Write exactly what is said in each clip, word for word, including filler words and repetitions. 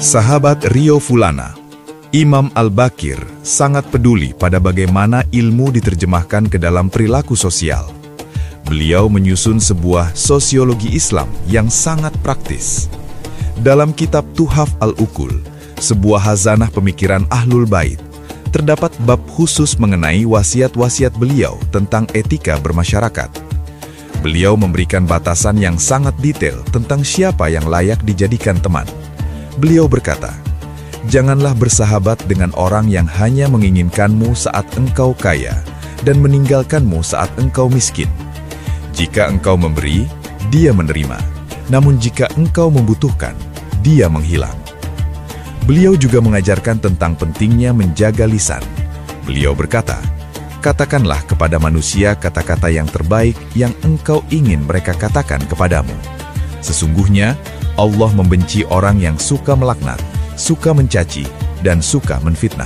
Sahabat Rio Fulana, Imam Al-Baqir sangat peduli pada bagaimana ilmu diterjemahkan ke dalam perilaku sosial. Beliau menyusun sebuah sosiologi Islam yang sangat praktis. Dalam kitab Tuhaf Al-Uqul, sebuah hazanah pemikiran Ahlul Bait, terdapat bab khusus mengenai wasiat-wasiat beliau tentang etika bermasyarakat. Beliau memberikan batasan yang sangat detail tentang siapa yang layak dijadikan teman. Beliau berkata, "Janganlah bersahabat dengan orang yang hanya menginginkanmu saat engkau kaya dan meninggalkanmu saat engkau miskin. Jika engkau memberi, dia menerima. Namun jika engkau membutuhkan, dia menghilang." Beliau juga mengajarkan tentang pentingnya menjaga lisan. Beliau berkata, "Katakanlah kepada manusia kata-kata yang terbaik yang engkau ingin mereka katakan kepadamu. Sesungguhnya, Allah membenci orang yang suka melaknat, suka mencaci, dan suka menfitnah."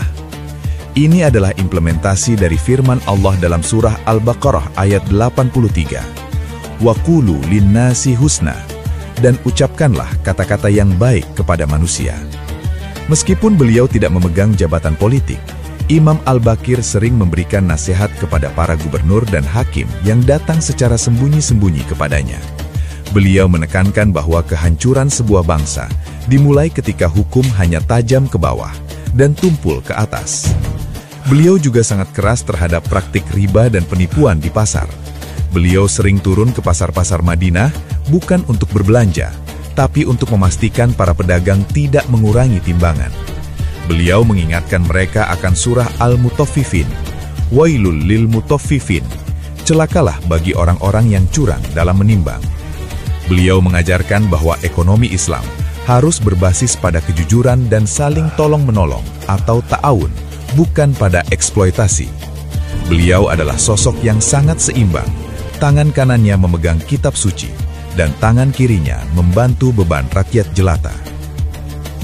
Ini adalah implementasi dari firman Allah dalam surah Al-Baqarah ayat delapan puluh tiga. "Wa qulu linnasi husna," dan ucapkanlah kata-kata yang baik kepada manusia. Meskipun beliau tidak memegang jabatan politik, Imam Al-Baqir sering memberikan nasihat kepada para gubernur dan hakim yang datang secara sembunyi-sembunyi kepadanya. Beliau menekankan bahwa kehancuran sebuah bangsa dimulai ketika hukum hanya tajam ke bawah dan tumpul ke atas. Beliau juga sangat keras terhadap praktik riba dan penipuan di pasar. Beliau sering turun ke pasar-pasar Madinah bukan untuk berbelanja, tapi untuk memastikan para pedagang tidak mengurangi timbangan. Beliau mengingatkan mereka akan surah Al-Mutaffifin, "Wailul lil mutaffifin," celakalah bagi orang-orang yang curang dalam menimbang. Beliau mengajarkan bahwa ekonomi Islam harus berbasis pada kejujuran dan saling tolong-menolong atau ta'awun, bukan pada eksploitasi. Beliau adalah sosok yang sangat seimbang. Tangan kanannya memegang kitab suci, dan tangan kirinya membantu beban rakyat jelata.